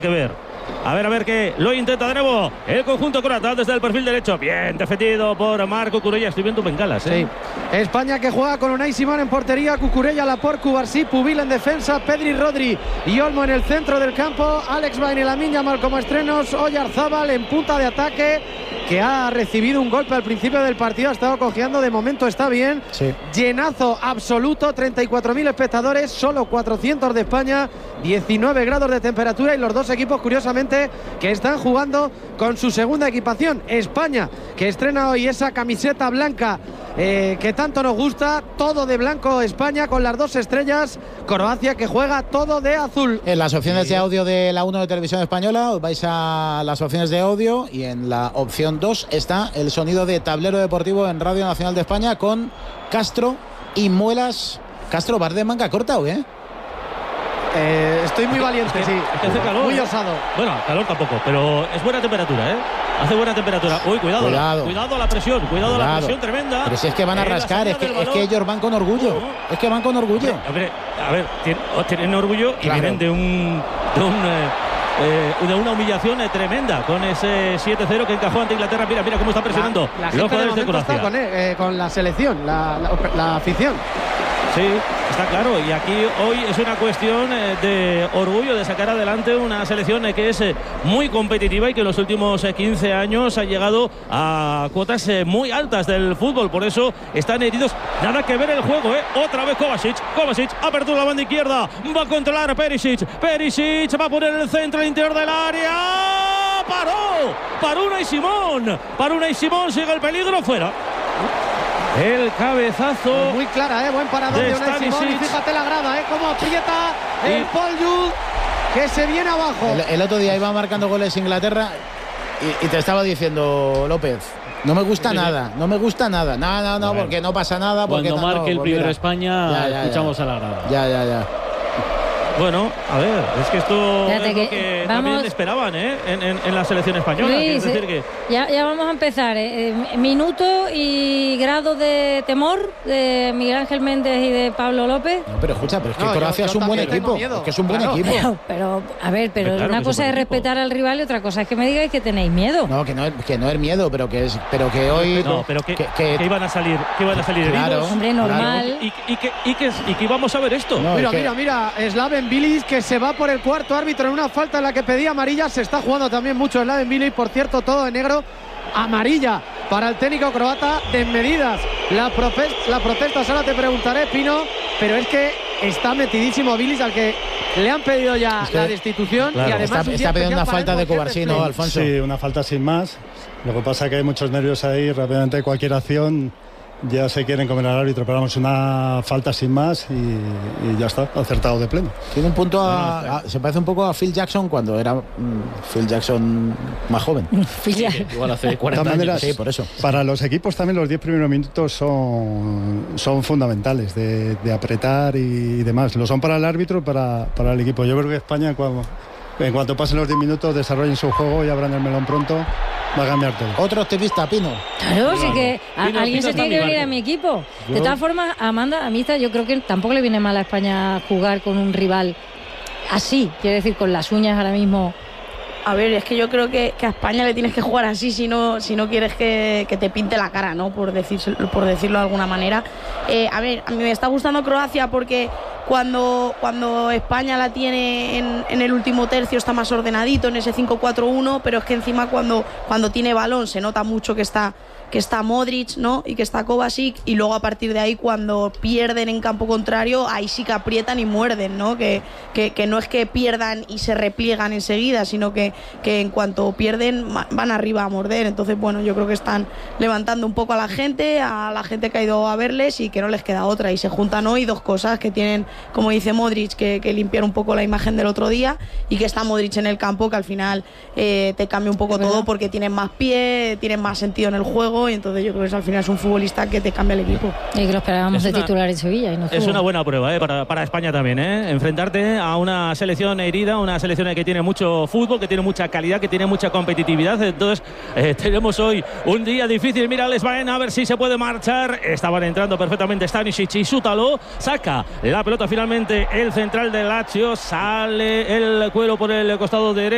que ver. A ver que lo intenta de nuevo el conjunto croata desde el perfil derecho. Bien defendido por Marco Cucurella. Estoy viendo bengalas, Sí. España que juega con Unai Simón en portería, Cucurella, Laporte, Cubarsí, Pubil en defensa, Pedri, Rodri y Olmo en el centro del campo, Alex Bain, Lamiña, como estrenos, Oyarzábal en punta de ataque, que ha recibido un golpe al principio del partido, ha estado cojeando, de momento está bien. Sí. Llenazo absoluto, 34.000 espectadores, solo 400 de España, 19 grados de temperatura y los dos equipos, curiosamente, que están jugando con su segunda equipación. España, que estrena hoy esa camiseta blanca que tanto nos gusta, todo de blanco España con las dos estrellas. Croacia, que juega todo de azul. En las opciones de audio de la 1 de Televisión Española, os vais a las opciones de audio y en la opción 2 está el sonido de Tablero Deportivo en Radio Nacional de España con Castro y Muelas. Castro, ¿vas de manga corta o qué? Estoy muy valiente, sí. Hace calor. Muy osado. Bueno, calor tampoco, pero es buena temperatura, ¿eh? Hace buena temperatura. Uy, cuidado a la presión, cuidado a la presión tremenda. Pero si es que van a rascar, es que ellos van con orgullo. Es que van con orgullo. A ver, tienen orgullo y vienen de una humillación tremenda con ese 7-0 que encajó ante Inglaterra. Mira cómo está presionando los jugadores de Croacia. Con la selección, la afición. Sí, está claro, y aquí hoy es una cuestión de orgullo de sacar adelante una selección que es muy competitiva y que en los últimos 15 años ha llegado a cuotas muy altas del fútbol, por eso están heridos. Nada que ver el juego, otra vez Kovacic, apertura la banda izquierda, va a controlar Perisic, va a poner el centro al interior del área, paró Unai Simón, sigue el peligro, fuera. El cabezazo muy clara, buen parador de Unai Simón. Y fíjate la grada, cómo aprieta el Paul Jude, que se viene abajo. El otro día iba marcando goles Inglaterra y te estaba diciendo, López, no me gusta nada. No, porque no pasa nada. Cuando marque el primero España, escuchamos a la grada. Ya. Bueno, a ver, es que esto es lo que también esperaban en la selección española. Luis, decir que ya vamos a empezar. Minuto y grado de temor de Miguel Ángel Méndez y de Pablo López. No, pero escucha, es que Croacia es un buen equipo. Es que es un buen equipo. Pero una cosa es respetar al rival y otra cosa es que me digáis que tenéis miedo. No, que no es miedo, pero que hoy. No, pero que iban a salir heridos. Hombre, normal. Y que íbamos a ver esto. No, mira, Slaven Bilic, que se va por el cuarto árbitro en una falta en la que pedía amarilla. Se está jugando también mucho Slaven Bilic, por cierto, todo de negro. Amarilla para el técnico croata, desmedidas las protestas, ahora te preguntaré, Pino, pero es que está metidísimo Bilic, al que le han pedido ya la destitución, y además está pidiendo una falta de Cubarsí, ¿no, Alfonso? Sí, una falta sin más. Lo que pasa es que hay muchos nervios ahí, rápidamente cualquier acción ya se quieren comer al árbitro, pero vamos, una falta sin más y ya está, acertado de pleno. Tiene un punto se parece un poco a Phil Jackson cuando era Phil Jackson más joven. Igual hace 40 maneras, años. Sí, por eso. Para los equipos también los 10 primeros minutos son fundamentales de apretar y demás. Lo son para el árbitro y para el equipo. Yo creo que España, en cuanto pasen los 10 minutos, desarrollen su juego y abran el melón pronto. Va a cambiar todo. Otro optimista, Pino. Claro, sí que alguien se tiene que venir a mi equipo. De todas formas, Amanda, a mí yo creo que tampoco le viene mal a España jugar con un rival así, quiero decir, con las uñas ahora mismo. A ver, es que yo creo que a España le tienes que jugar así si no quieres que te pinte la cara, ¿no? Por decirlo de alguna manera. A ver, a mí me está gustando Croacia porque cuando España la tiene en el último tercio está más ordenadito en ese 5-4-1, pero es que encima cuando tiene balón se nota mucho que está Modric, ¿no? Y que está Kovacic, y luego a partir de ahí cuando pierden en campo contrario, ahí sí que aprietan y muerden, ¿no? Que no es que pierdan y se repliegan enseguida, sino que en cuanto pierden van arriba a morder. Entonces, bueno, yo creo que están levantando un poco a la gente que ha ido a verles y que no les queda otra, y se juntan hoy dos cosas que tienen, como dice Modric, que limpiar un poco la imagen del otro día, y que está Modric en el campo, que al final te cambia un poco todo porque tienen más pie, tienen más sentido en el juego, y entonces yo creo que al final es un futbolista que te cambia el equipo. Y que lo esperábamos de titular en Sevilla. Es una buena prueba para España también, enfrentarte a una selección herida, una selección que tiene mucho fútbol, que tiene mucha calidad, que tiene mucha competitividad. Entonces tenemos hoy un día difícil. Mira, les van a ver si se puede marchar. Estaban entrando perfectamente Stanisic y Sútalo. Saca la pelota finalmente el central del Lazio, sale el cuero por el costado derecho.